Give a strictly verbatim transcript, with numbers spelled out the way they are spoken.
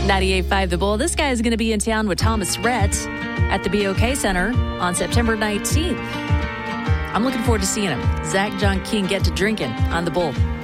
ninety-eight point five The Bull. This guy is going to be in town with Thomas Rhett at the B O K Center on September nineteenth. I'm looking forward to seeing him. Zach John King get to drinking on The Bull.